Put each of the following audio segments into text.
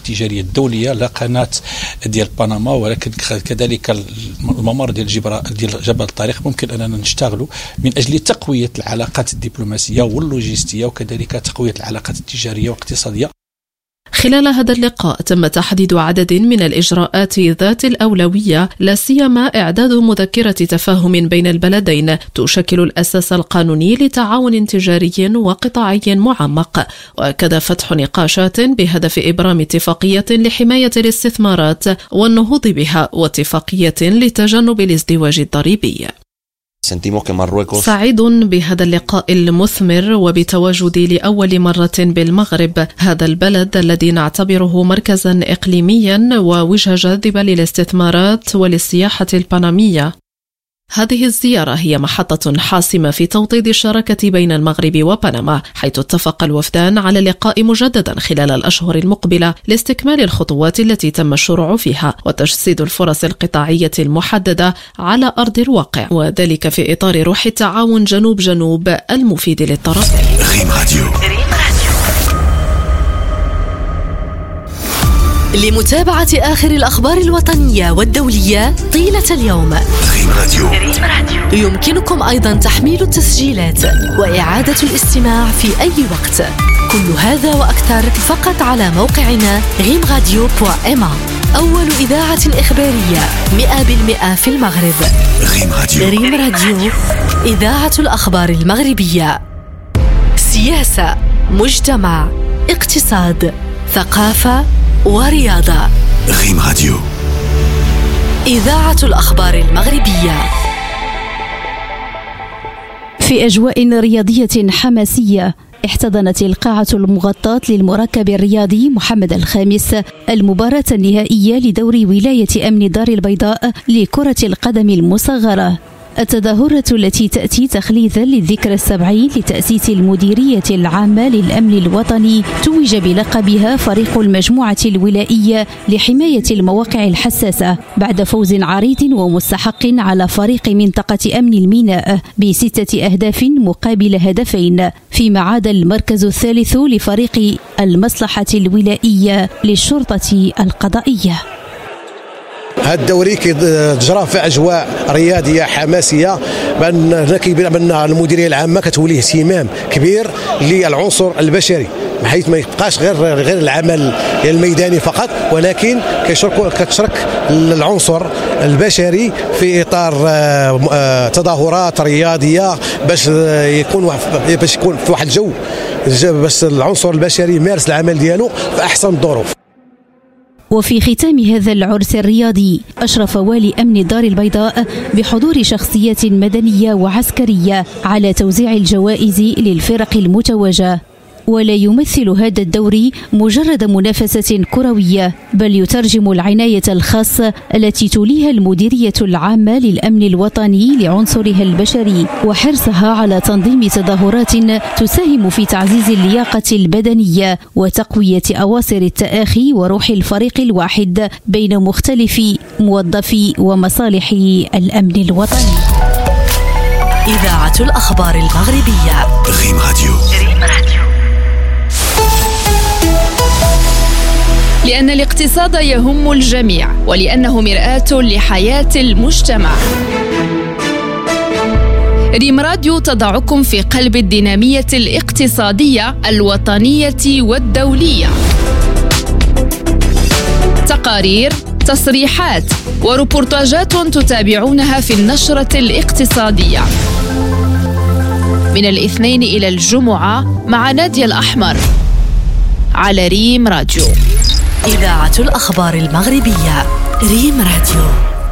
التجارية الدولية لا قناة ديال بنما، ولكن كذلك الممر ديال جبل الطارق ممكن أننا نشتغلوا من أجل تقوية العلاقات الدبلوماسية واللوجستية وكذلك تقوية العلاقات التجارية والاقتصادية. خلال هذا اللقاء تم تحديد عدد من الإجراءات ذات الأولوية، لا سيما إعداد مذكرة تفاهم بين البلدين تشكل الأساس القانوني لتعاون تجاري وقطاعي معمق، وكذا فتح نقاشات بهدف إبرام اتفاقية لحماية الاستثمارات والنهوض بها واتفاقية لتجنب الازدواج الضريبي. سعيد بهذا اللقاء المثمر وبتواجدي لأول مرة بالمغرب، هذا البلد الذي نعتبره مركزا إقليميا ووجهة جاذبة للاستثمارات وللسياحة البنمية. هذه الزيارة هي محطة حاسمة في توطيد الشراكة بين المغرب وبنما، حيث اتفق الوفدان على اللقاء مجددا خلال الأشهر المقبلة لاستكمال الخطوات التي تم الشروع فيها وتجسيد الفرص القطاعية المحددة على أرض الواقع، وذلك في إطار روح التعاون جنوب جنوب المفيد للطرفين. ريم راديو. لمتابعة آخر الأخبار الوطنية والدولية طيلة اليوم، ريم راديو. يمكنكم أيضا تحميل التسجيلات وإعادة الاستماع في أي وقت. كل هذا وأكثر فقط على موقعنا rimradio.ma، أول إذاعة إخبارية 100% في المغرب. ريم راديو، إذاعة الأخبار المغربية. سياسة، مجتمع، اقتصاد، ثقافة ورياضة. ريم راديو، إذاعة الأخبار المغربية. في أجواء رياضية حماسية، احتضنت القاعة المغطاة للمركب الرياضي محمد الخامس المباراة النهائية لدور ولاية أمن دار البيضاء لكرة القدم المصغرة. التظاهرة التي تأتي تخليدا للذكرى 70 لتأسيس المديرية العامة للأمن الوطني توج بلقبها فريق المجموعة الولائية لحماية المواقع الحساسة بعد فوز عريض ومستحق على فريق منطقة أمن الميناء ب6 أهداف مقابل هدفين، فيما عاد المركز الثالث لفريق المصلحة الولائية للشرطة القضائية. هذا الدوري كيتجرى في اجواء رياضيه حماسيه، بان كيبان بان المديريه العامه كتولي اهتمام كبير للعنصر البشري، بحيث ما يبقاش غير العمل الميداني فقط، ولكن كتشرك العنصر البشري في اطار تظاهرات رياضيه باش يكون في واحد الجو باش العنصر البشري يمارس العمل ديالو في احسن الظروف. وفي ختام هذا العرس الرياضي أشرف والي أمن دار البيضاء بحضور شخصيات مدنية وعسكرية على توزيع الجوائز للفرق المتوجة. ولا يمثل هذا الدوري مجرد منافسة كروية، بل يترجم العناية الخاصة التي توليها المديرية العامة للأمن الوطني لعنصرها البشري وحرصها على تنظيم تظاهرات تساهم في تعزيز اللياقة البدنية وتقوية أواصر التآخي وروح الفريق الواحد بين مختلف موظفي ومصالح الأمن الوطني. إذاعة الأخبار المغربية، ريم راديو. لأن الاقتصاد يهم الجميع ولأنه مرآة لحياة المجتمع. ريم راديو تضعكم في قلب الدينامية الاقتصادية الوطنية والدولية. تقارير، تصريحات وريبورتاجات تتابعونها في النشرة الاقتصادية من الاثنين إلى الجمعة مع نادية الأحمر على ريم راديو. إذاعة الأخبار المغربية، ريم راديو.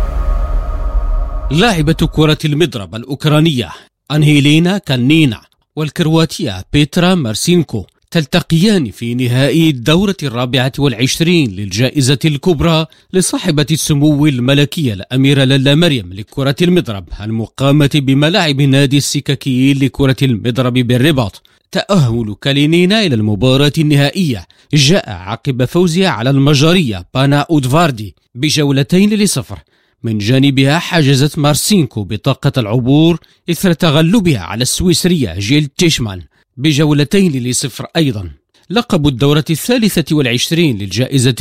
لاعبة كرة المضرب الأوكرانية أنهيلينا كانينا والكرواتية بيترا مارسينكو تلتقيان في نهائي الدورة 24 للجائزة الكبرى لصاحبة السمو الملكية الأميرة لالا مريم لكرة المضرب المقامة بملاعب نادي السكاكين لكرة المضرب بالرباط. تأهل كالينينا إلى المباراة النهائية جاء عقب فوزها على المجرية بانا أودفاردي ب2-0. من جانبها حجزت مارسينكو بطاقة العبور إثر تغلبها على السويسرية جيل تيشمان ب2-0 أيضا. لقب الدورة 23 للجائزة